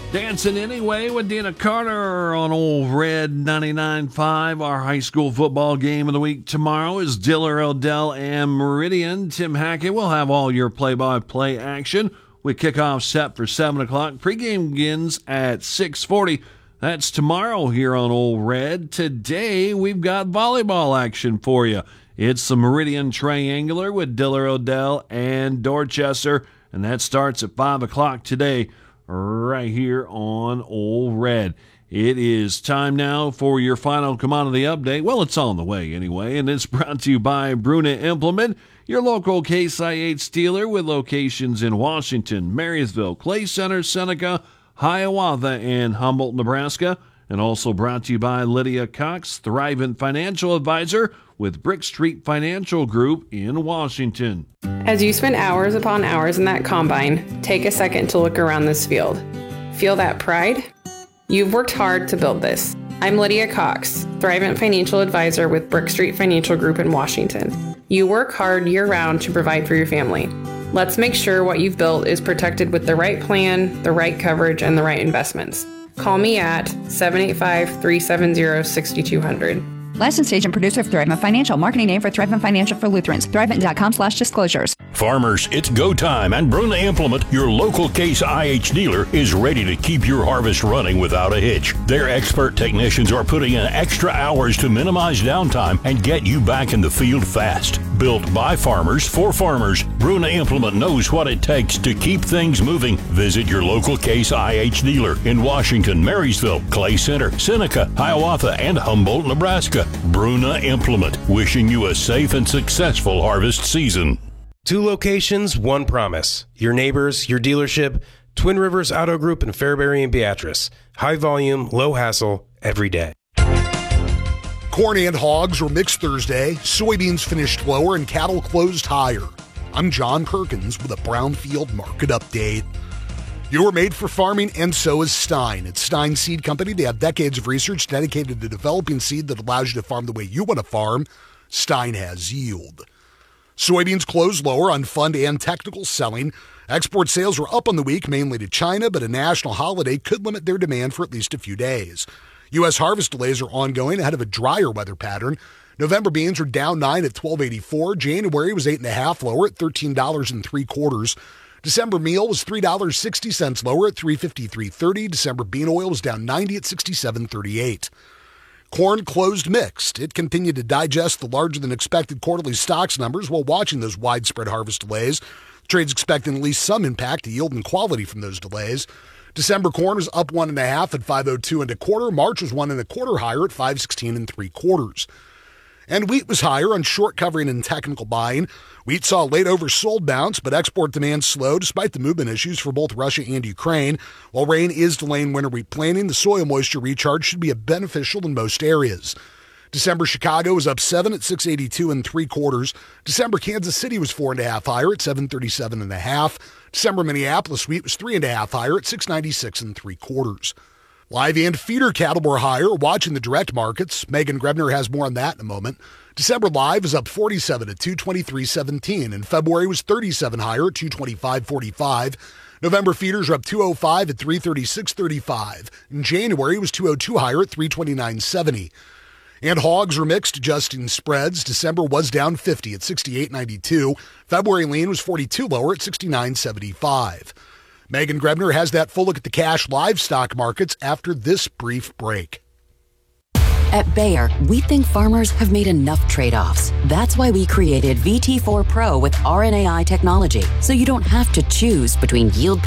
Dancing Anyway with Dina Carter on Old Red 99.5. Our high school football game of the week tomorrow is Diller Odell and Meridian. Tim Hackett will have all your play-by-play action with kickoff set for 7 o'clock. Pregame begins at 6:40. That's tomorrow here on Old Red. Today, we've got volleyball action for you. It's the Meridian Triangular with Diller Odell and Dorchester, and that starts at 5 o'clock today, right here on Old Red. It is time now for your final commodity update. Well, it's on the way anyway, and it's brought to you by Bruna Implement, your local Case IH dealer with locations in Washington, Marysville, Clay Center, Seneca, Hiawatha, and Humboldt, Nebraska. And also brought to you by Lydia Cox, Thrivent Financial Advisor with Brick Street Financial Group in Washington. As you spend hours upon hours in that combine, take a second to look around this field. Feel that pride? You've worked hard to build this. I'm Lydia Cox, Thrivent Financial Advisor with Brick Street Financial Group in Washington. You work hard year-round to provide for your family. Let's make sure what you've built is protected with the right plan, the right coverage, and the right investments. Call me at 785-370-6200. Licensed agent producer of Thrivent Financial. Marketing name for Thrivent Financial for Lutherans. Thrivent.com/disclosures. Farmers, it's go time, and Bruna Implement, your local Case IH dealer, is ready to keep your harvest running without a hitch. Their expert technicians are putting in extra hours to minimize downtime and get you back in the field fast. Built by farmers for farmers, Bruna Implement knows what it takes to keep things moving. Visit your local Case IH dealer in Washington, Marysville, Clay Center, Seneca, Hiawatha, and Humboldt, Nebraska. Bruna Implement, wishing you a safe and successful harvest season. 2 locations, 1 promise. Your neighbors, your dealership, Twin Rivers Auto Group in Fairbury and Beatrice. High volume, low hassle, every day. Corn and hogs were mixed Thursday. Soybeans finished lower and cattle closed higher. I'm John Perkins with a Brownfield Market Update. You were made for farming, and so is Stein. At Stein Seed Company, they have decades of research dedicated to developing seed that allows you to farm the way you want to farm. Stein has yield. Soybeans closed lower on fund and technical selling. Export sales were up on the week, mainly to China, but a national holiday could limit their demand for at least a few days. U.S. harvest delays are ongoing ahead of a drier weather pattern. November beans were down 9 at $12.84. January was 8.5 lower at $13.75. December meal was $3.60 lower at $3.5330. December bean oil was down 90 at $67.38. Corn closed mixed. It continued to digest the larger-than-expected quarterly stocks numbers while watching those widespread harvest delays. Trade's expecting at least some impact to yield and quality from those delays. December corn was up 1.5 at $5.02 1/4. March was 1 1/4 higher at $5.16 3/4. And wheat was higher on short covering and technical buying. Wheat saw a late oversold bounce, but export demand slowed despite the movement issues for both Russia and Ukraine. While rain is delaying winter wheat planting, the soil moisture recharge should be beneficial in most areas. December Chicago was up 7 at $6.82 3/4. December Kansas City was 4.5 higher at $7.37 December Minneapolis wheat was 3.5 higher at $6.96 3/4. Live and feeder cattle were higher, watching the direct markets. Megan Grebner has more on that in a moment. December live was up 47 at $223.17, and February was 37 higher at $225.45. November feeders are up 205 at $336.35, and January was 202 higher at $329.70. And hogs were mixed, adjusting spreads. December was down 50 at $68.92. February lean was 42 lower at $69.75. Megan Grebner has that full look at the cash livestock markets after this brief break. At Bayer, we think farmers have made enough trade-offs. That's why we created VT4 Pro with RNAi technology, so you don't have to choose between yield